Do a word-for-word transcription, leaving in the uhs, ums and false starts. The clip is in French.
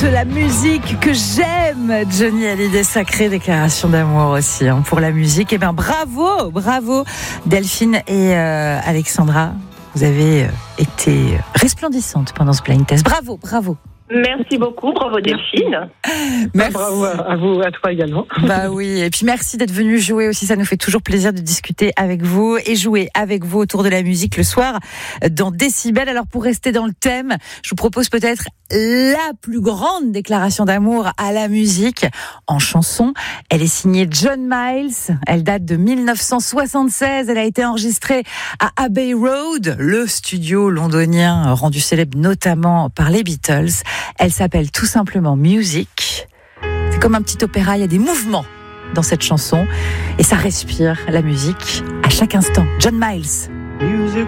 de la musique que j'aime. Johnny Hallyday, sacrée déclaration d'amour aussi hein, pour la musique. Et bien bravo, bravo Delphine et euh, Alexandra. Vous avez euh, été resplendissantes pendant ce blind test. Bravo, bravo. Merci beaucoup, bravo Delphine. Merci. Bravo à vous, à toi également. Bah oui, et puis merci d'être venu jouer aussi, ça nous fait toujours plaisir de discuter avec vous et jouer avec vous autour de la musique le soir dans Décibel. Alors pour rester dans le thème, je vous propose peut-être la plus grande déclaration d'amour à la musique en chanson. Elle est signée John Miles, elle date de dix-neuf cent soixante-seize, elle a été enregistrée à Abbey Road, le studio londonien rendu célèbre notamment par les Beatles. Elle s'appelle tout simplement Music. C'est comme un petit opéra, il y a des mouvements dans cette chanson et ça respire la musique à chaque instant. John Miles.